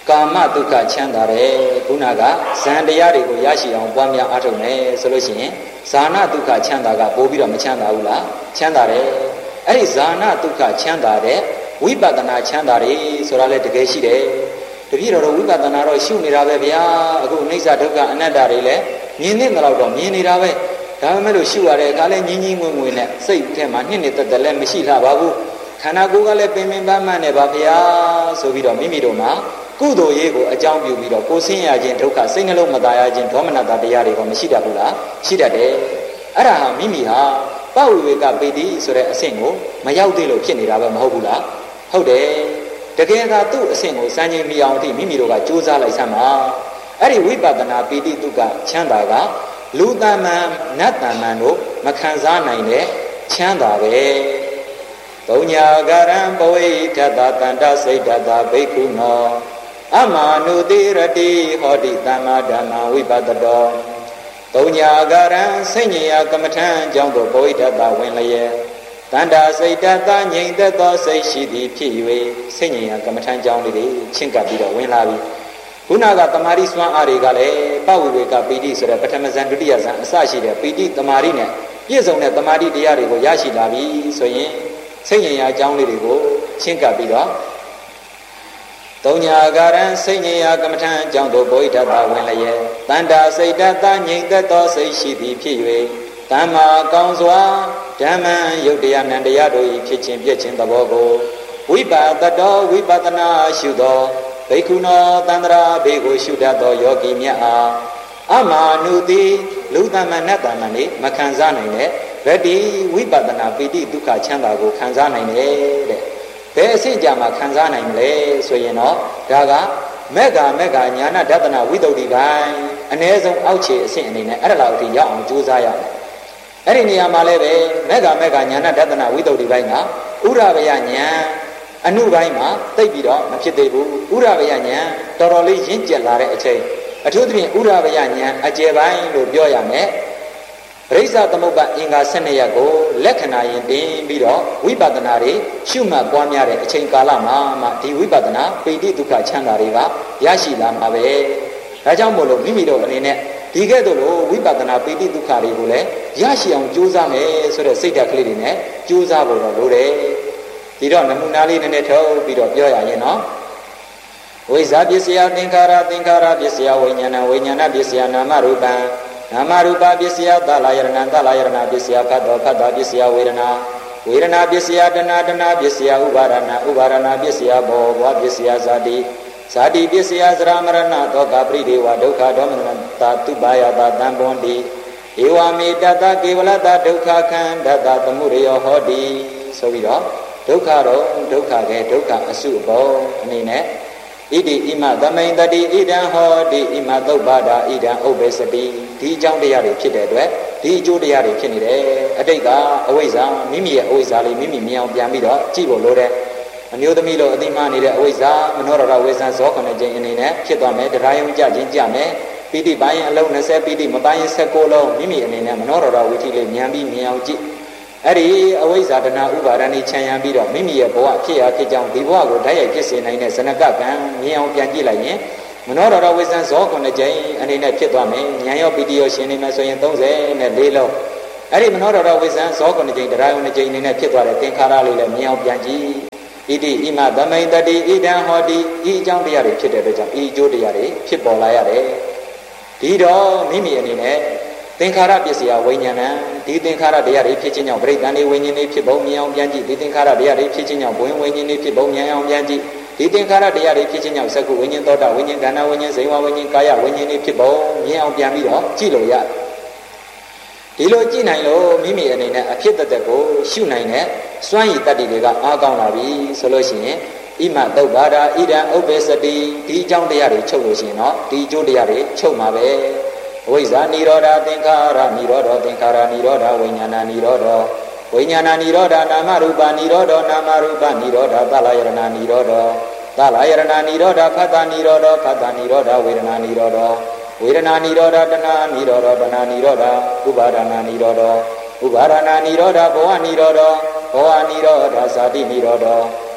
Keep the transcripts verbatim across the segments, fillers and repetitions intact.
ကာမဒုက္ခချမ်းသာတယ်ခုနကဇန်တရားတွေကိုရရှိအောင်ပွားများအားထုတ်မယ်ဆိုလို့ရှိရင်ဇာနာဒုက္ခချမ်းသာကပိုးပြီးတော့မချမ်းသာဘူးလားချမ်းသာတယ်အဲ့ဒီဇာနာဒုက္ခချမ်းသာတဲ့ဝိပဿနာချမ်းသာတယ်ဆိုတာလည်းတကယ်ရှိတယ်တပည့်တော်တို့ဝိပဿနာတော့ရှုနေတာပဲဗျာအခုအိဋ္ဌဒုက္ခအနတ္တတွေလည်းမြင်နေတော့တော့မြင်နေတာပဲဒါပေမဲ့လို့ရှုရတဲ့အခါလဲငင်းငင်းငွေငွေနဲ့စိတ်ထဲမှာနှစ်နှစ်သက်သက်လည်းမရှိလှပါဘူးခန္ဓာကိုယ်ကလည်းပင်ပင်ပန်းပန်းနဲ့ပါဗျာဆိုပြီးတော့မိမိတို့မှာကုသိုလ်ရေးကိုအကြောင်းပြုပြီးတော့ကိုယ်ဆင်းရခြင်းဒုက္ခစိတ်နှလုံးမသာရခြင်းဒေါမနတာတရားတွေကမရှိတတ်ဘူးလားရှိတတ်တယ်အဲ့ဒါဟာမိမိဟာပဝိဝေကပေတိဆိုတဲ့အဆင့်ကိုမရောက်သေးလို့ဖြစ်နေတာပဲမဟုတ်ဘူးလားဟုတ်တယ်တကယ်ကသူ့အဆင့်ကိုစမ်းခြင်းမိအောင်အထိမိမိတို့ကကြိုးစားလိုက်စမ်းပါအဲ့ဒီဝိပဿနာပေတိတုကချမ်းသာကလူတမန်နတ်တမန်တို့မခံစားနိုင်တဲ့ချမ်းသာပဲသုံးညာကရံဘဝိထတတန္တစိတ်တတဘိက္ခုနောအမာနုတိရတိဟောတိသမ္မာဓမ္မဝိပဿတောသုံးညာကရံစိတ်ဉာကမ္မထံကြောင့်တို့ဘဝိထတဝင်လျက်တန္တစိတ်တတငြိမ်သက်သောစိတ်ရှိသည်ဖြစ်၍စိတ်ဉာကမ္မထံကြောင့်လေးတွေချင်းကပ်ပြီးတော့ဝင်လာပြီခုနကတမာရီစွမ်းအားတွေကလည်းပဝိဝေကပီတိဆိုတဲ့ပထမဇန်ဒုတိယဇန်အစရှိတဲ့ပီတိတမာရီနဲ့ပြည့်စုံတဲ့တမာရီတရားတွေကိုရရှိလာပြီဆိုရင်စိတ်ဉာဏ်အကြောင်းလေးတွေကိုချင်းကပ်ပြီးတော့သုံးညာကာရံစိတ်ဉာဏ်ကမ္မထံအကြောင်းတို့ဘဝိတ္တဝင်လျက်တန္တာစိတ်တတငြိမ်သက်သောစိတ်ရှိသည်ဖြစ်၍တမ္မာကောင်းစွာဓမ္မံယုတ်တရားနံတရားတို့၏ဖြစ်ခြင်းပြည့်ခြင်းသဘောကိုဝိပါဒတောဝိပဿနာရှုသောဘိက္ခုနောတန္တရာဘေကိုရှုတတ်သောယောဂီမြတ်အားအမာနုတိလူတမန်နတ်တမန်နေမခံစားနိုင်တဲ့ဗတ္တိဝိပဿနာပိဋိဒုက္ခချမ်းသာကိုခံစားနိုင်တယ်တဲ့ဘယ်အဆင့်ကြမှာခံစားနိုင်မလဲဆိုရင်တော့ဒါကမေဃမေဃညာနာဒသနာဝိတ္တုဒီပိုင်းအ ਨੇ ဆုံးအောက်ခြေအဆင့်အနေနဲ့အဲ့ဒါလောက်ထိရောက်အောင်ကြိုးစားရမယ်အဲ့ဒီနေရာမှာလည်းပဲမေဃမေဃညာနာဒသနာဝိတ္တုဒီပိုင်းကဥရဗယညာအနုပိုင်းမှာသိပ်ပြီးတော့မဖြစ်သေးဘူးဥရဗယညာတော်တော်လေးရင့်ကျက်လာတဲ့အချိန်အထူးသဖြင့်ဥရဗယညာအကျယ်ပိုင်းလို့ပြောရမယ်ပရိစ္ဆသမုပ္ပါအင်္ဂါ၁၂ရပ်ကိုလက္ခဏာရင်တင်ပြီးတော့ဝိပဿနာတွေရှုမှတ်ပွားများတဲ့အချိန်ကာလမှာမှဒီဝိပဿနာပိဋိဒုက္ခချမ်းသာတွေကရရှိလာမှာပဲဒါကြောင့်မို့လို့မိမိတို့အနေနဲ့ဒီကဲ့သို့လို့ဝိပဿနာပိဋိဒုက္ခတွေကိုလည်းရရှိအောင်ကြိုးစားမယ်ဆိုတဲ့စိတ်ဓာတ်ကလေးတွေနဲ့ကြိုးစားဖို့တော့လိုတယ်ဒီတော့နမူနာလေးနည်းနည်းထုတ်ပြီးတော့ပြောရရင်နော်ဝိဇ္ဇာပစ္စယသင်္ခါရသင်္ခါရပစ္စယဝိညာဏဝိညာဏပစ္စယနာမရူပံနာမရူပပစ္စယသလယရဏသလယရဏပစ္စယဖတ်တော်ဖတ်တာပစ္စယဝေဒနာဝေဒနာပစ္စယတဏတဏပစ္စယဥပါရဏဥပါရဏပစ္စယဘောဘောပစ္စယဇာတိဇာတိပစ္စယသရမရဏသောကပရိဒေဝဒုက္ခဒေါမနတာတုပါယတာတံပွန်တိဧဝမေတတကေဝလတဒုက္ခခန္ဓတသမှုရယောဟောတိဆိုပြီးတော့ဒုက္ခတော့ဒုက္ခကဲဒုက္ခအစုဘောအနေနဲ့ဣတိဣမသမိန်တတိဣဒံဟောတိဣမသုဗ္ဗဒာဣဒံဥပ္ပေစတိဒီအကြောင်းတရားတွေဖြစ်တဲ့အတွက်ဒီအကျိုးတရားတွေဖြစ်နေတယ်အတိတ်ကအဝိဇ္ဇာမိမိရဲ့အဝိဇ္ဇာလေးမိမိမြင်အောင်ပြန်ပြီးတော့ကြည့်ဖို့လိုတယ်အမျိုးသမီးလိုအသိမှနေတဲ့အဝိဇ္ဇာမနောရရဝေဇံဇောခဏခြင်းအနေနဲ့ဖြစ်သွားမယ်တရားယုံကြခြင်းကြမယ်ပိဋိပိုင်းအလုံး၂၀ပိဋိမပိုင်း၁၉လုံးမိမိအနေနဲ့မနောရရဝိထိလေးဉာဏ်ပြီးမြင်အောင်ကြည့်အဲ့ဒီအဝိဇ္ဇာတဏဥပါဒဏ်ချမ်းရံပြီးတော့မိမိရဲ့ဘဝဖြစ်ရာဖြစ်ကြောင်းဒီဘဝကိုဓာတ်ရိုက်ဖြစ်စေနိုင်တဲ့ဇနကကံမြင်အောင်ပြန်ကြည့်လိုက်ရင်မနောရရဝိဇံဇောခုနှစ်ကြိမ်အနေနဲ့ဖြစ်သွားမယ်ဉာဏ်ရောပီတိရောရှင်နေမယ်ဆိုရင်၃၀နဲ့၄လုံးအဲ့ဒီမနောရရဝိဇံဇောခုနှစ်ကြိမ်တရားယုံနှစ်ကြိမ်အနေနဲ့ဖြစ်သွားတဲ့သင်္ခါရလေးလည်းမြင်အောင်ပြန်ကြည့်ဣတိဣမသမိန်တတိဣဒံဟောတိဤအကြောင်းတရားတွေဖြစ်တဲ့အတွက်ကြောင့်ဤအကျိုးတရားတွေဖြစ်ပေါ်လာရတယ်ဒီတော့မိမိအနေနဲ့သင်္ခါရပစ္စယဝိညာဏံဒီသင်္ခါရတရားတွေဖြစ်ခြင်းကြောင့်ပရိသန္တိဝိညာဉ်တွေဖြစ်ပုံမြင်အောင်ပြန်ကြည့်ဒီသင်္ခါရတရားတွေဖြစ်ခြင်းကြောင့်ဘဝင်ဝိညာဉ်တွေဖြစ်ပုံမြင်အောင်ပြန်ကြည့်ဒီသင်္ခါရတရားတွေဖြစ်ခြင်းကြောင့်သက္ကုဝိညာဉ်သောတာဝိညာဉ်ခန္ဓာဝိညာဉ်ဇိဝဝိညာဉ်ကာယဝိညာဉ်တွေဖြစ်ပုံမြင်အောင်ပြန်ပြီးတော့ကြည့်လို့ရတယ်ဒီလိုကြည့်နိုင်လို့မိမိအနေနဲ့အဖြစ်တသက်ကိုရှုနိုင်တဲ့စွမ်းရည်တတ္တိတွေကအားကောင်းလာပြီဆိုလို့ရှိရင်ဣမသုဗ္ဗဒာဣဒံဥပ္ပေစတိဒီအကြောင်းတရားတွေချုပ်လို့ရှိရင်တော့ဒီအကျိုးတရားတွေချုပ်မှာပဲဝိဇ္ဇာနိရောဓသင်္ခါရနိရောဓသင်္ခါရနိရောဓဝိညာဏနိရောဓဝိညာဏနိရောဓနာမရူပနိရောဓနာမရူပနိရောဓသလယရဏနိရောဓသလယရဏနိရောဓဖတ်တာနိရောဓဖတ်တာနိရောဓဝေဒနာနိရောဓဝေဒနာနိရောဓတဏနိရောဓတဏနိရောဓဥပါဒနာနိရောဓဥပါဒနာနိရောဓဘောဝနိရောဓဘောဝနိရောဓဇာတိနိရောဓဇ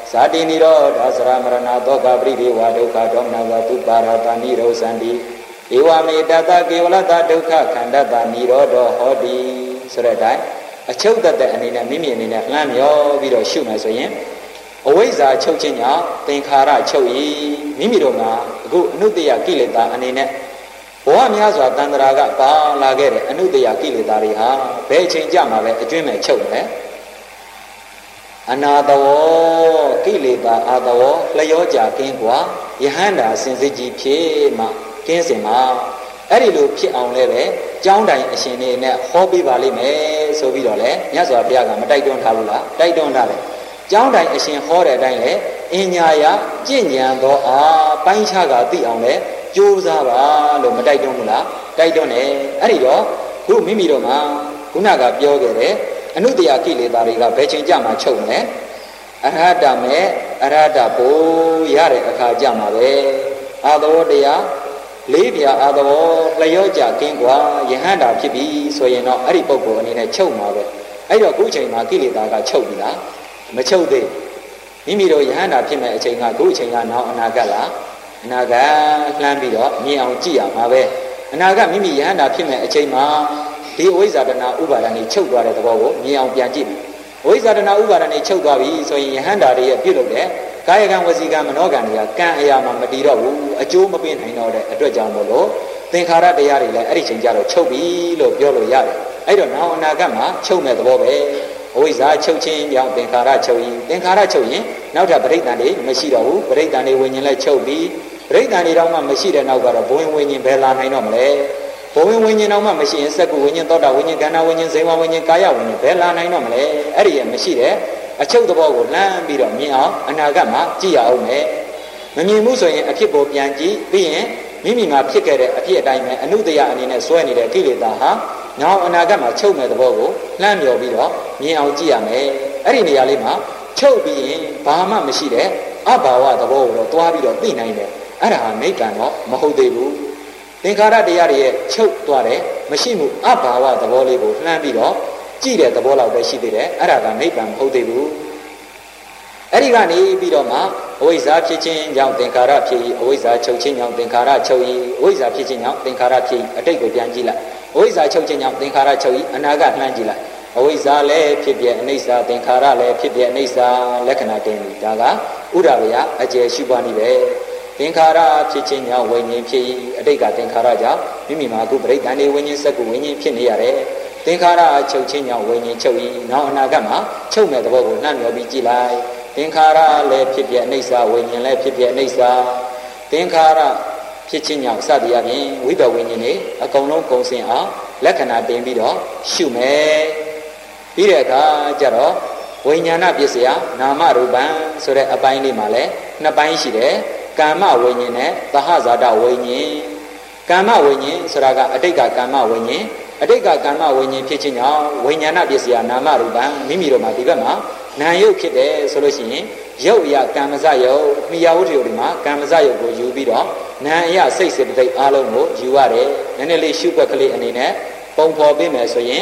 ဇာတိနိရောဓသရမရဏသောကပရိဒေဝဒုက္ခဒေါမနဝတုပါရတာနိရောဇန္တိဧဝမေတတကေဝလတဒုက္ခခန္ဓတနိရောဓဟောတိဆိုတဲ့အတိုင်းအချုပ်တတ်တဲ့အနေနဲ့မိမိအနေနဲ့လှမ်းမျောပြီးတော့ရှုမယ်ဆိုရင်အဝိဇ္ဇာချုပ်ခြင်းကြောင့်သင်္ခါရချုပ်၏မိမိတို့မှာအခုအနုတ္တယကိလေသာအနေနဲ့ဘဝများစွာတန်ត្រာကပါလာခဲ့တဲ့အနုတ္တယကိလေသာတွေဟာဘယ်အချိန်ကြမှာပဲအကျွင့်မဲ့ချုပ်မယ်အနာတဝကိလေသာအာတဝလျောကြကင်းกว่าယဟန္တာစင်စစ်ကြီးဖြစ်မှကင်းစင်မှာအဲ့ဒီလိုဖြစ်အောင်လည်းပဲကြောင်းတိုင်အရှင်နေနဲ့ဟောပေးပါလိမ့်မယ်ဆိုပြီးတော့လေမြတ်စွာဘုရားကမတိုက်တွန်းထားဘူးလားတိုက်တွန်းထားတယ်ကြောင်းတိုင်အရှင်ဟောတဲ့အတိုင်းလေအင်ညာယကြင်ဉဏ်သောအာပိုင်းခြားကသိအောင်လေကြိုးစားပါလို့မတိုက်တွန်းဘူးလားတိုက်တွန်းတယ်အဲ့ဒီတော့ခုမိမိတို့မှာခုနကပြောခဲ့တဲ့အနုတ္တယကိလေသာတွေကဘယ်ချိန်ကြမှာချုပ်မလဲအရဟတမဲ့အရဟတဘိုးရတဲ့အခါကြမှာပဲအာသဝတရားလေးပြအာသဝလျောကြကင်းกว่าယဟန္တာဖြစ်ပြီဆိုရင်တော့အဲ့ဒီပုဂ္ဂိုလ်အနေနဲ့ချုပ်မှာပဲအဲ့တော့ခုချိန်မှာကိလေသာကချုပ်ပြီလားမချုပ်သေးမိမိတို့ယဟန္တာဖြစ်မဲ့အချိန်ကခုအချိန်ကနောက်အနာဂတ်လားအနာဂတ်လှမ်းပြီးတော့မြင်အောင်ကြည့်ရမှာပဲအနာဂတ်မိမိယဟန္တာဖြစ်မဲ့အချိန်မှာဒီအဝိဇ္ဇာတဏဥပါဒဏ်ကြီးချုပ်သွားတဲ့သဘောကိုမြင်အောင်ပြန်ကြည့်အဝိဇ္ဇာတဏဥပါဒဏ်ကြီးချုပ်သွားပြီဆိုရင်ယဟန္တာတွေရဲ့ပြုလုပ်တဲ့ကာယကံဝစီကံမနောကံတွေကကံအရာမှာမတည်တော့ဘူးအကျိုးမပေးနိုင်တော့တဲ့အတွက်ကြောင့်မို့လို့သင်္ခါရတရားတွေလည်းအဲ့ဒီချိန်ကျတော့ချုပ်ပြီလို့ပြောလို့ရတယ်အဲ့တော့နောက်အနာဂတ်မှာချုပ်မဲ့သဘောပဲအဝိဇ္ဇာချုပ်ခြင်းကြောင့်သင်္ခါရချုပ်ရင်သင်္ခါရချုပ်ရင်နောက်ထပ်ပရိစ္ဆန်တွေမရှိတော့ဘူးပရိစ္ဆန်တွေဝိညာဉ်လည်းချုပ်ပြီးပရိစ္ဆန်တွေတော့မှမရှိတဲ့နောက်ကတော့ဘဝဝိညာဉ်ဘယ်လာနိုင်တော့မလဲဘဝဝိညာဉ်တော့မှမရှိရင်စက္ကုဝိညာဉ်သောတာဝိညာဉ်ခန္ဓာဝိညာဉ်ဇေဝဝိညာဉ်ကာယဝိညာဉ်ဘယ်လာနိုင်တော့မလဲအဲ့ဒီရမရှိတဲ့အချုပ်သဘောကိုလှမ်းပြီးတော့မြင်အောင်အနာဂတ်မှာကြည့်ရအောင်မယ်မမြင်ဘူးဆိုရင်အဖြစ်ကိုပြန်ကြည့်ပြီးရင်မိမိမှာဖြစ်ခဲ့တဲ့အဖြစ်အတိုင်းပဲအနုတ္တယအနေနဲ့စွဲနေတဲ့ကိလေသာဟာနောက်အနာဂတ်မှာချုပ်မဲ့သဘောကိုလှမ်းမြော်ပြီးတော့မြင်အောင်ကြည့်ရမယ်အဲ့ဒီနေရာလေးမှာချုပ်ပြီးရင်ဘာမှမရှိတဲ့အဘာဝသဘောကိုတော့တွားပြီးတော့သိနိုင်တယ်အဲ့ဒါဟာနိဗ္ဗာန်တော့မဟုတ်သေးဘူးသင်္ခါရတရားတွေရဲ့ချုပ်သွားတယ်မရှိမှုအဘာဝသဘောလေးကိုလှမ်းပြီးတော့ကြည့်တဲ့သဘောလောက်ပဲရှိသေးတယ်အဲ့ဒါကနိဗ္ဗာန်မဟုတ်သေးဘူးအဲ့ဒီကနေပြီးတော့မှအဝိဇ္ဇာဖြစ်ခြင်းကြောင့်သင်္ခါရဖြစ်၏အဝိဇ္ဇာချုပ်ခြင်းကြောင့်သင်္ခါရချုပ်၏အဝိဇ္ဇာဖြစ်ခြင်းကြောင့်သင်္ခါရဖြစ်၏အတိတ်ကိုပြန်ကြည့်လိုက်အဝိဇ္ဇာချုပ်ခြင်းကြောင့်သင်္ခါရချုပ်၏အနာဂတ်လှမ်းကြည့်လိုက်အဝိဇ္ဇာလည်းဖြစ်ပြအနိစ္စသင်္ခါရလည်းဖြစ်ပြအနိစ္စလက္ခဏာတင်ပြီဒါကဥဒ္ဒဗျာအကျယ်ရှိပွားနေပဲသင်္ခါရဖြစ်ခြင်းကြောင့်ဝိညာဉ်ဖြစ်၏အတိတ်ကသင်္ခါရကြောင့်မိမိမှာအခုပရိက္ခဏေဝိညာဉ်စက္ကုဝိညာဉ်ဖြစ်နေရတယ်သင်္ခါရချုပ်ခြင်းကြောင့်ဝိညာဉ်ချုပ်၏နောက်အနာဂတ်မှာချုပ်မဲ့သဘောကိုနှံ့မြော်ပြီးကြည့်လိုက်သင်္ခါရလည်းဖြစ်ပြအနိစ္စဝိညာဉ်လည်းဖြစ်ပြအနိစ္စသင်္ခါရဖြစ်ခြင်းကြောင့်စသည်အပြင်ဝိပဝိညာဉ်တွေအကုန်လုံးကုန်စင်အောင်လက္ခဏာတင်ပြီးတော့ရှုမယ်ပြီးတဲ့အခါကျတော့ဝိညာဏပစ္စယနာမရူပံဆိုတဲ့အပိုင်းလေးမှာလည်းနှစ်ပိုင်းရှိတယ်ကာမဝိညာဉ်နဲ့သဟဇာတဝိညာဉ်ကာမဝိညာဉ်ဆိုတာကအတိတ်ကကာမဝိညာဉ်အတိတ်ကကာမဝိညာဉ်ဖြစ်ခြင်းကြောင့်ဝိညာဏပစ္စယနာမရူပံမိမိတို့မှာဒီဘက်မှာနာယုတ်ဖြစ်တယ်ဆိုလို့ရှိရင်ရုပ်အရာကံမစယုတ်မိယာဝတ္ထုတွေမှာကံမစယုတ်ကိုယူပြီးတော့နာအရာစိတ်စေတသိက်အားလုံးကိုယူရတယ်နည်းနည်းလေးရှုွက်ကလေးအနေနဲ့ပုံဖော်ပေးမယ်ဆိုရင်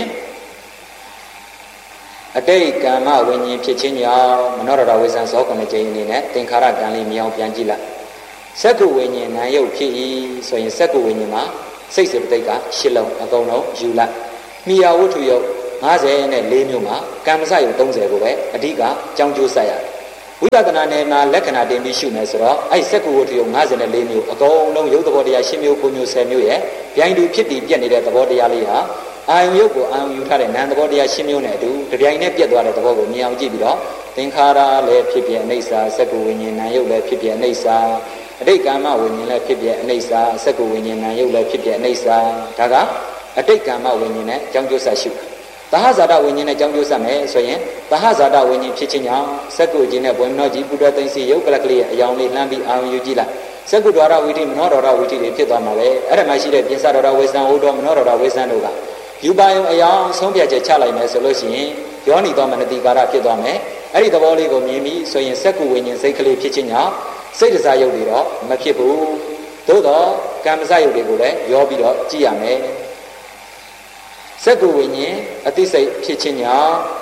အတိတ်ကာမဝိညာဉ်ဖြစ်ခြင်းကြောင့်မနောရတဝိဇ္ဇံဇောကမကျိအနေနဲ့သင်္ခါရကံလေးမြောင်ပြန်ကြည့်လိုက်စက္ကုဝိညာဉ်နာယုတ်ဖြစ်၏ဆိုရင်စက္ကုဝိညာဉ်မှာစိတ်စေတသိက်ကရှစ်လုံးအကုန်လုံးယူလိုက်မိယာဝတ္ထုယုတ်၅၀နဲ့၄မျိုးမှာကံမစယုတ်၃၀ကိုပဲအဓိကကြောင်းကျိုးဆက်ရတယ်ဝိပဿနာနယ်မှာလက္ခဏာတင်ပြီးရှုမယ်ဆိုတော့အဲ့စက္ကုဝတ္ထုယုတ်၅၀နဲ့၄မျိုးအကုန်လုံးရုပ်သဘောတရား၈မျိုး၉မျိုး၁၀မျိုးရဲ့ပြိုင်တူဖြစ်တည်ပြက်နေတဲ့သဘောတရားလေးဟာအာယုံရုပ်ကိုအာယုံယူထားတဲ့နာမ်သဘောတရား၈မျိုးနဲ့အတူတပြိုင်နဲ့ပြက်သွားတဲ့သဘောကိုမြင်အောင်ကြည့်ပြီးတော့သင်္ခါရလည်းဖြစ်ပြအိဋ္ဌာစက္ကုဝိညာဉ်နာယုတ်လည်းဖြစ်ပြအိဋ္ဌာအတိတ်ကာမဝိညာဉ်လည်းဖြစ်ပြအိဋ္ဌာစက္ကုဝိညာဉ်နာယုတ်လည်းဖြစ်ပြအိဋ္ဌာဒါကအတိတ်ကာမဝိညာဉ်နဲ့ကြောင်းကျိုးဆက်ရှုသဟဇာတဝိညာဉ်နဲ့ကြောင်းကျိုးဆက်မယ်ဆိုရင်သဟဇာတဝိညာဉ်ဖြစ်ခြင်းကြောင့်စက္ကုခြင်းနဲ့ဘွယ်မနောကြီးပုဒ္ဒသိသိယုတ်ကလကလေးရဲ့အယောင်လေးလှမ်းပြီးအာယုံယူကြည့်လိုက်စက္ကုဒ္ဒရာဝိတိမနောဒ္ဒရာဝိတိတွေဖြစ်သွားမှာပဲအဲ့ဒါမှရှိတဲ့ပြင်စဒ္ဒရာဝိသံဩဒောမနောဒ္ဒရာဝိသံတို့ကယူပါယုံအယောင်ဆုံးဖြတ်ချက်ချလိုက်မယ်ဆိုလို့ရှိရင်ယောနိသောမနတိကာရဖြစ်သွားမယ်အဲ့ဒီသဘောလေးကိုမြင်ပြီးဆိုရင်စက္ကုဝိညာဉ်စိတ်ကလေးဖြစ်ခြင်းကြောင့်စိတ်တစားယုတ်တွေတော့မဖြစ်ဘူးသို့တော့ကံမစယုတ်တွေကိုလည်းရောပြီးတော့ကြည့်ရမယ်စက္ကုဝိညာဉ်အသိစိတ်ဖြစ်ခြင်းကြောင့်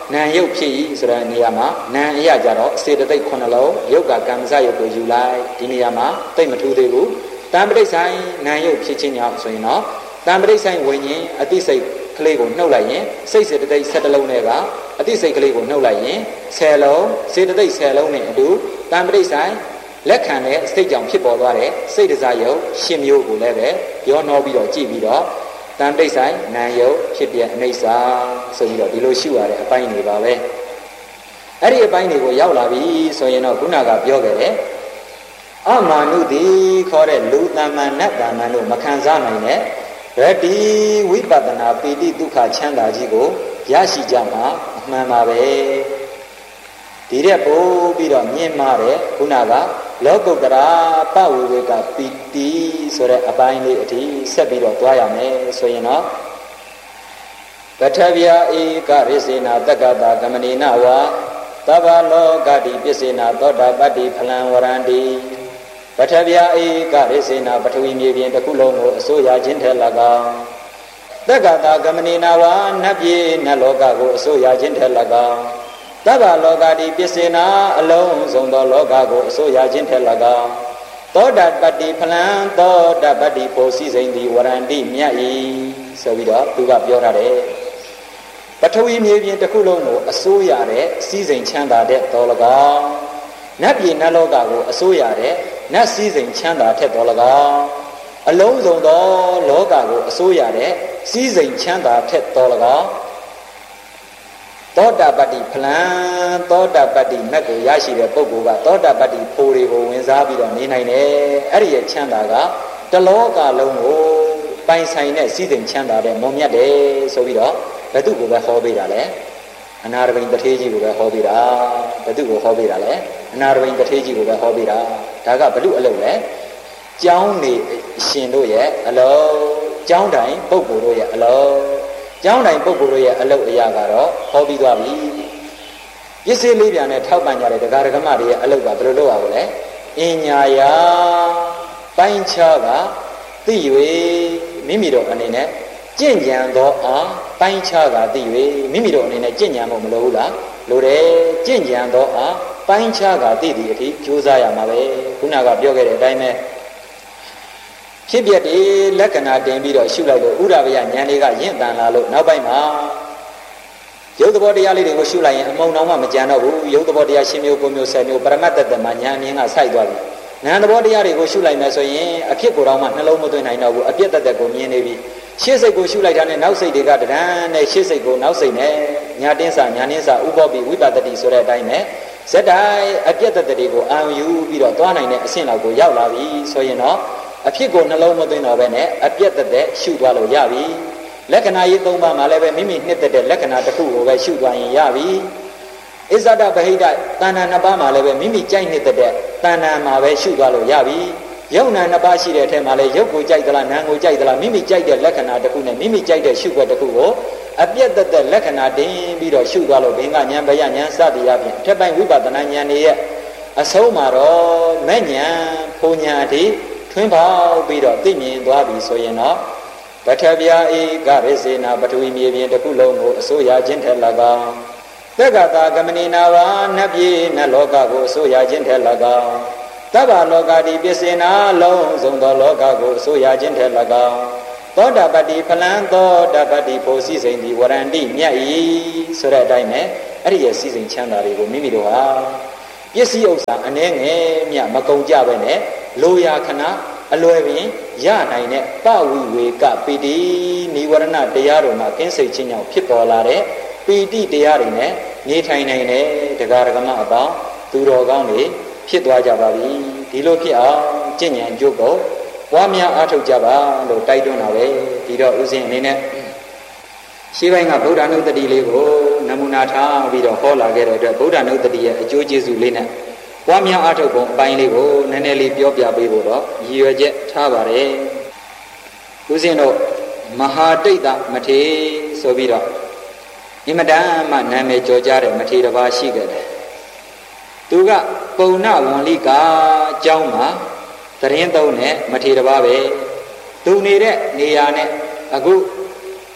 နံရုပ်ဖြစ်၏ဆိုတဲ့နေရာမှာနံအရာကြတော့စေတသိက်ခုနှစ်လုံးရုပ်ကကံစရုပ်ကိုယူလိုက်ဒီနေရာမှာသိမ့်မထူးသေးဘူးတံပဋိဆိုင်နံရုပ်ဖြစ်ခြင်းကြောင့်ဆိုရင်တော့တံပဋိဆိုင်ဝိညာဉ်အသိစိတ်ကလေးကိုနှုတ်လိုက်ရင်စိတ်စေတသိက်၁၁လုံးနဲ့ကအသိစိတ်ကလေးကိုနှုတ်လိုက်ရင်၁၀လုံးစေတသိက်၁၀လုံးနဲ့အတူတံပဋိဆိုင်လက်ခံတဲ့စိတ်ကြောင့်ဖြစ်ပေါ်သွားတဲ့စိတ်တရားရုပ်ရှင်းမျိုးကိုလည်းပဲပြောနှောပြီးတော့ကြည့်ပြီးတော့တံပဋိဆိုင်နာယုတ်ဖြစ်ပြအိဋ္ဌာဆိုပြီးတော့ဒီလိုရှုရတဲ့အပိုင်းတွေပါပဲအဲ့ဒီအပိုင်းတွေကိုရောက်လာပြီဆိုရင်တော့ခုနကပြောခဲ့တယ်အမာနုတိခေါ်တဲ့လူတမ္မန်နတ်တမ္မန်တို့မခံစားနိုင်တဲ့ဗတ္တိဝိပဿနာပီတိဒုက္ခချမ်းသာကြီးကိုရရှိကြမှာအမှန်ပါပဲဒီတဲ့ပို့ပြီးတော့မြင်မာတဲ့ခုနကလောကုတ္တရာပဝေဝေကပီတိဆိုတဲ့အပိုင်းလေးအထိဆက်ပြီးတော့သွားရမယ်ဆိုရင်တော့ပထဗျာဧကရိစေနာတက္ကတာကမဏိနဝါသဗ္ဗလောကတိပစ္စေနာသောတာပတ္တိဖလံဝရန္တိပထဗျာဧကရိစေနာပထဝီမြေပြင်တစ်ခုလုံးကိုအစိုးရခြင်းထက်၎င်းတက္ကတာကမဏိနဝါနတ်ပြည်နတ်လောကကိုအစိုးရခြင်းထက်၎င်းသဗ္ဗလောကတိပစ္စေနာအလုံးစုံသောလောကကိုအစိုးရခြင်းထက်၎င်းသောတာပတ္တိဖလံသောတာပတ္တိဖို့စည်းစိမ်သည်ဝရန္တိမြတ်၏ဆိုပြီးတော့သူကပြောထားတယ်ပထဝီမြေပြင်တစ်ခုလုံးကိုအစိုးရတဲ့စည်းစိမ်ချမ်းသာတဲ့တော်၎င်းနတ်ပြည်နတ်လောကကိုအစိုးရတဲ့နတ်စည်းစိမ်ချမ်းသာထက်တော်၎င်းအလုံးစုံသောလောကကိုအစိုးရတဲ့စည်းစိမ်ချမ်းသာထက်တော်၎င်းသောတာပတ္တိဖလံသောတာပတ္တိမက်ကိုရရှိတဲ့ပုဂ္ဂိုလ်ကသောတာပတ္တိဖိုးတွေကိုဝင်စားပြီးတော့နေနိုင်တယ်အဲ့ဒီရဲ့ချမ်းသာကတလောကလုံးကိုပိုင်ဆိုင်တဲ့စည်းစိမ်ချမ်းသာတဲ့မုံမြတ်တယ်ဆိုပြီးတော့ဘယ်သူကိုပဲဟောပေးတာလဲအနာရဘိန်တထေးကြီးကိုပဲဟောပေးတာဘယ်သူကိုဟောပေးတာလဲအနာရဘိန်တထေးကြီးကိုပဲဟောပေးတာဒါကဘလူအလုပ်လဲကျောင်းနေရှင်တို့ရဲ့အလုပ်ကျောင်းတိုင်ပုဂ္ဂိုလ်တို့ရဲ့အလုပ်ကျောင်းတိုင်ပုဂ္ဂိုလ်တို့ရဲ့အလုပ်အရာကတော့ဟောပြီးသွားပြီပစ္စည်းလေးပြန်နဲ့ထောက်ပံ့ကြတဲ့ဒကာဒကမတွေရဲ့အလုပ်ကဘယ်လိုလုပ်ရမလဲအင်ညာယာပိုင်းခြားကသိ၍မိမိတို့အနေနဲ့ကြင့်ကြံသောအားပိုင်းခြားကသိ၍မိမိတို့အနေနဲ့ကြင့်ကြံဖို့မလိုဘူးလားလိုတယ်ကြင့်ကြံသောအားပိုင်းခြားကသိသည့်အထိကြိုးစားရမှာပဲခုနကပြောခဲ့တဲ့အတိုင်းပဲဖြစ်ပြတဲ့လက္ခဏာတင်ပြီးတော့ရှုလိုက်လို့ဥဒ္ဒဗယဉာဏ်တွေကရင့်တန်လာလို့နောက်ပိုင်းမှာရုပ်သဘောတရားလေးတွေကိုရှုလိုက်ရင်အမုံတော်မှမကြံတော့ဘူးရုပ်သဘောတရားရှင်းမျိုးကိုမျိုးဆယ်မျိုးပရမတ္တတမှာဉာဏ်မြင်ကစိုက်သွားပြီဉာဏ်သဘောတရားတွေကိုရှုလိုက်မယ်ဆိုရင်အဖြစ်ကိုယ်တော်မှနှလုံးမသွင်းနိုင်တော့ဘူးအပြစ်တသက်ကိုမြင်နေပြီရှေ့စိတ်ကိုရှုလိုက်တာနဲ့နောက်စိတ်တွေကတရံနဲ့ရှေ့စိတ်ကိုနောက်စိတ်နဲ့ညာတင်းစာညာနှင်းစာဥပောပိဝိပဿတိဆိုတဲ့အတိုင်းနဲ့ဇက်တိုင်းအပြစ်တသက်တွေကိုအာရုံယူပြီးတော့သွားနိုင်တဲ့အဆင့်လောက်ကိုရောက်လာပြီဆိုရင်တော့အဖြစ်ကိုနှလုံးမသွင်းတော့ဘဲနဲ့အပြစ်တသက်ရှုသွားလို့ရပြီလက္ခဏာရေးသုံးပါးမှာလည်းပဲမိမိနှစ်သက်တဲ့လက္ခဏာတစ်ခုကိုပဲရှုသွားရင်ရပြီဣဇဒဗဟိတတဏ္ဍာနှစ်ပါးမှာလည်းပဲမိမိကြိုက်နှစ်သက်တဲ့တဏ္ဍာမှာပဲရှုသွားလို့ရပြီယုံနာနှစ်ပါးရှိတဲ့အထက်မှာလည်းယုတ်ကိုကြိုက်သလားနာမ်ကိုကြိုက်သလားမိမိကြိုက်တဲ့လက္ခဏာတစ်ခုနဲ့မိမိကြိုက်တဲ့ရှုွက်တစ်ခုကိုအပြည့်တသက်လက္ခဏာတင်ပြီးတော့ရှုသွားလို့ဘင်္ဂဉာဏ်ဘယဉာဏ်စသည်အပြင်အထက်ပိုင်းဝိပဿနာဉာဏ်တွေရဲ့အဆုံးမှာတော့မဲ့ဉာဏ်ဖုံဉာဏ်အထိထွင်းပေါက်ပြီးတော့သိမြင်သွားပြီဆိုရင်တော့ပထဗျာဧကရိစေနာပထဝီမြေပြင်တစ်ခုလုံးကိုအစိုးရခြင်းထက်၎င်းသက္ကတာကမဏိနာဝါနတ်ပြည်နတ်လောကကိုအစိုးရခြင်းထက်၎င်းသဗ္ဗလောကတိပစ္စေနာလုံးစုံသောလောကကိုအစိုးရခြင်းထက်၎င်းသောတာပတ္တိဖလံသောတာပတ္တိဖို့စည်းစိမ်သည်ဝရန္တိမြတ်၏ဆိုတဲ့အတိုင်းနဲ့အဲ့ဒီရဲ့စည်းစိမ်ချမ်းသာတွေကိုမိမိတို့ဟာပစ္စည်းဥစ္စာအနှဲငယ်မြမကုန်ကြပဲနဲ့လိုရာခဏအလွယ်ပင်ရနိုင်တဲ့ပဝိဝေကပီတိနိဝရဏတရားတို့မှာကင်းစိတ်ခြင်းကြောင့်ဖြစ်ပေါ်လာတဲ့ပီတိတရားတွေနဲ့နေထိုင်နိုင်တဲ့တရားဓမ္မအပေါင်းသူတော်ကောင်းတွေဖြစ်သွားကြပါပြီဒီလိုဖြစ်အောင်ကျင့်ဉာဏ်ကြိုးကိုပွားများအားထုတ်ကြပါလို့တိုက်တွန်းတာပဲဒီတော့ဥစဉ်အနေနဲ့ရှင်းပိုင်းကဗုဒ္ဓနုတ္တိလေးကိုနမူနာထားပြီးတော့ဟောလာခဲ့တဲ့အတွက်ဗုဒ္ဓနုတ္တိရဲ့အကျိုးကျေးဇူးလေးနဲ့ပွားများအားထုတ်ပုံအပိုင်းလေးကိုနည်းနည်းလေးပြောပြပေးဖို့တော့ရည်ရွယ်ချက်ထားပါတယ်ဥစဉ်တို့မဟာတိတ်တမထေဆိုပြီးတော့အင်မတန်မှနာမည်ကျော်ကြားတဲ့မထေတစ်ပါးရှိခဲ့တယ်သူကပုံနဝံလိကာအကြောင်းမှာသတင်းသုံးတဲ့မထေတစ်ပါးပဲသူနေတဲ့နေရာနဲ့အခု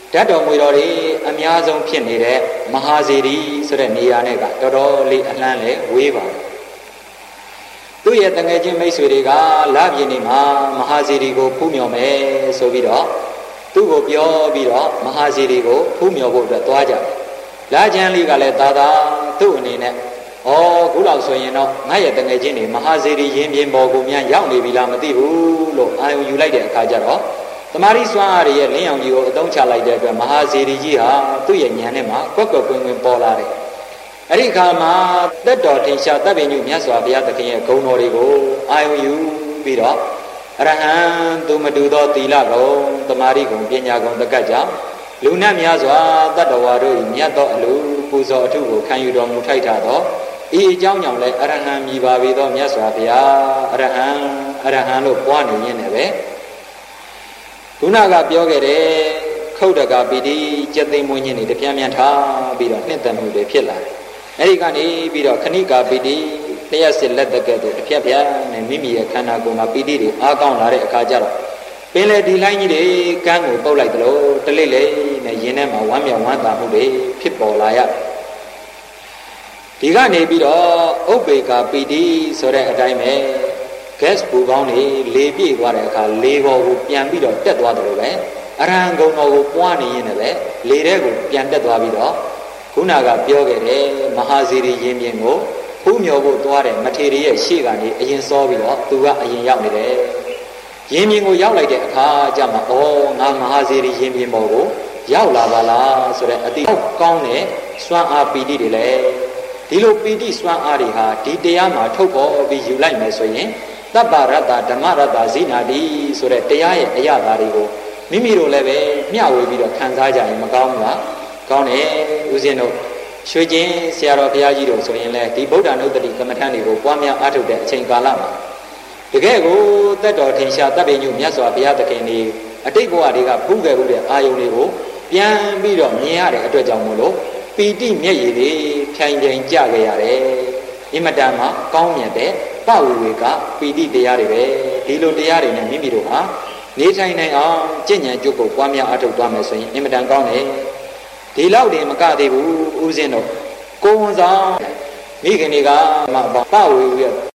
ဓာတ်တော်မူတော်တွေအများဆုံးဖြစ်နေတဲ့မဟာစေတီဆိုတဲ့နေရာနဲ့ကတော်တော်လေးအလှမ်းလေဝေးပါတယ်သူ့ရဲ့တငယ်ချင်းမိတ်ဆွေတွေကလပြင်းနေမှာမဟာစေတီကိုဖူးမြော်မယ်ဆိုပြီးတော့သူ့ကိုပြောပြီးတော့မဟာစေတီကိုဖူးမြော်ဖို့အတွက်သွားကြတယ်လာချမ်းလေးကလည်းသာသာသူ့အနေနဲ့ဩခုလောက်ဆိုရင်တော့ငါရဲ့တငယ်ချင်းတွေမဟာစေတီရင်ပြင်ပေါ်ကိုများရောက်နေပြီလားမသိဘူးလို့အာရုံယူလိုက်တဲ့အခါကျတော့တမာရီစွမ်းအားရဲ့လင်းအောင်ကြီးကိုအသုံးချလိုက်တဲ့အတွက်မဟာစေတီကြီးဟာသူ့ရဲ့ဉာဏ်နဲ့မှကွက်ကွက်ကွင်းကွင်းပေါ်လာတယ်အဲ့ဒီခါမှာတက်တော်ထင်ရှားတပ်ပင်ညုမြတ်စွာဘုရားသခင်ရဲ့ဂုဏ်တော်တွေကိုအာရုံယူပြီးတော့အရဟံသူမတူသောသီလကုံတမာရီကုံပညာကုံတကတ်ကြောင့်လူနတ်များစွာတတ္တဝါတို့၏မြတ်သောအလိုပူဇော်အထုကိုခံယူတော်မူထိုက်တာသောဤအကြောင်းကြောင့်လည်းအရဟံမြည်ပါပြီသောမြတ်စွာဘုရားအရဟံအရဟံလို့ပွားနေရင်းနဲ့ပဲခုနကပြောခဲ့တဲ့ခုတ်တကပီတိကျက်သိမ်းမွေးခြင်းတွေတပြန်းပြန်ထားပြီးတော့နှစ်သက်မှုတွေဖြစ်လာတယ်။အဲဒီကနေပြီးတော့ခဏိကာပီတိလျှက်စစ်လက်တက်ကဲ့သို့တစ်ဖြတ်ဖြတ်နဲ့မိမိရဲ့ခန္ဓာကိုယ်မှာပီတိတွေအားကောင်းလာတဲ့အခါကျတော့ပင်လေဒီလိုင်းကြီးတွေကန်းကိုပုတ်လိုက်သလိုတလိမ့်လေနဲ့ရင်းထဲမှာဝမ်းမြောက်ဝမ်းသာမှုတွေဖြစ်ပေါ်လာရတယ်။ဒီကနေပြီးတော့ဥပ္ပေကာပီတိဆိုတဲ့အတိုင်းပဲgas ပူကောင်းနေလေပြည့်သွားတဲ့အခါလေပေါ်ကိုပြန်ပြီးတော့တက်သွားတယ်လို့ပဲအရဟံဂုဏ်တော်ကိုပွားနေရင်လည်းလေထဲကိုပြန်တက်သွားပြီးတော့ခုနကပြောခဲ့တဲ့မဟာစေတီရင်ပြင်ကိုဖူးမြော်ဖို့သွားတဲ့မထေရရဲ့ရှေ့ကနေအရင်စောပြီးတော့သူကအရင်ရောက်နေတယ်ရင်ပြင်ကိုရောက်လိုက်တဲ့အခါကျမှဩငါမဟာစေတီရင်ပြင်ပေါ်ကိုရောက်လာပါလားဆိုတဲ့အတိကောင်းတဲ့စွမ်းအားပီတိတွေလည်းဒီလိုပီတိစွမ်းအားတွေဟာဒီတရားမှာထုတ်ပေါ်ပြီးယူလိုက်မယ်ဆိုရင်တပ္ပရတ္တဓမ္မရတ္တဇိနာတိဆိုတဲ့တရားရဲ့အရာဓာတ်တွေကိုမိမိတို့လည်းပဲမျှဝေပြီးတော့ခံစားကြရင်မကောင်းဘူးလားကောင်းတယ်ဦးဇင်းတို့ရွှေကျင်ဆရာတော်ဘုရားကြီးတို့ဆိုရင်လည်းဒီဗုဒ္ဓနုတ္တိကမ္မထန်တွေကိုပွားများအားထုတ်တဲ့အချိန်ကာလမှာတကယ်ကိုတက်တော်ထင်ရှားတပ်ပင်ညုမြတ်စွာဘုရားသခင်တွေအတိတ်ဘဝတွေကဖူးခဲ့မှုတဲ့အာယုန်တွေကိုပြန်ပြီးတော့မြင်ရတဲ့အတွက်ကြောင့်မို့လို့ပီတိမျက်ရည်တွေဖြိုင်ဖြိုင်ကြခဲ့ရတယ်အင်မတန်မှကောင်းမြတ်တဲ့ပဝေဝေကပီတိတရားတွေပဲဒီလိုတရားတွေနဲ့မိမိတို့ဟာနေထိုင်နိုင်အောင်ကျင့်ကြံကြိုးကိုပွားများအားထုတ်သွားမယ်ဆိုရင်အင်မတန်ကောင်းတယ်ဒီလောက်တင်မကသေးဘူးဦးဇင်းတို့ကိုယ်ဝန်ဆောင်မိခင်တွေကမှပဝေဝေ